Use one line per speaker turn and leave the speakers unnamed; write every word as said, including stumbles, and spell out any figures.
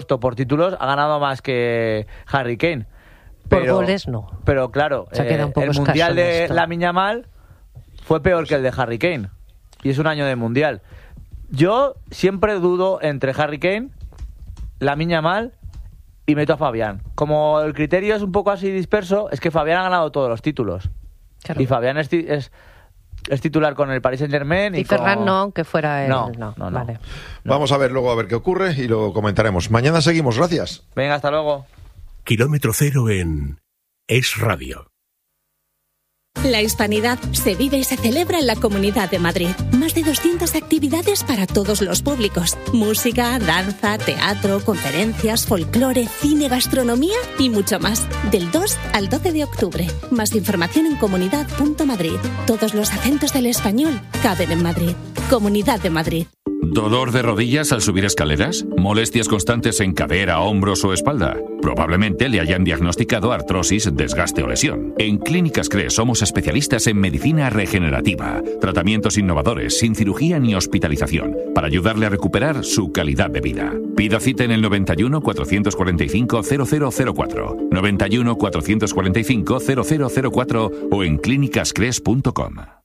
por títulos ha ganado más que Harry Kane.
Por goles no.
Pero claro,
Se queda un poco
el Mundial de
esto.
Lamine Yamal fue peor que el de Harry Kane. Y es un año de Mundial. Yo siempre dudo entre Harry Kane, Lamine Yamal y meto a Fabián. Como el criterio es un poco así disperso, es que Fabián ha ganado todos los títulos.
Claro.
Y Fabián es, ti- es, es titular con el Paris Saint-Germain. Y,
Y Ferran
con...
no, aunque fuera él.
No,
No,
no, no.
Vale.
Vamos a ver luego a ver qué ocurre y lo comentaremos. Mañana seguimos, gracias.
Venga, hasta luego.
Kilómetro cero en Es Radio.
La Hispanidad se vive y se celebra en la Comunidad de Madrid. Más de doscientas actividades para todos los públicos. Música, danza, teatro, conferencias, folclore, cine, gastronomía y mucho más. Del dos al doce de octubre. Más información en comunidad punto madrid. Todos los acentos del español caben en Madrid. Comunidad de Madrid.
¿Dolor de rodillas al subir escaleras? ¿Molestias constantes en cadera, hombros o espalda? Probablemente le hayan diagnosticado artrosis, desgaste o lesión. En Clínicas Cres somos especialistas en medicina regenerativa, tratamientos innovadores, sin cirugía ni hospitalización, para ayudarle a recuperar su calidad de vida. Pida cita en el noventa y uno, cuatrocientos cuarenta y cinco, cero cero cero cuatro, noventa y uno, cuatrocientos cuarenta y cinco, cero cero cero cuatro o en clínicas cres punto com.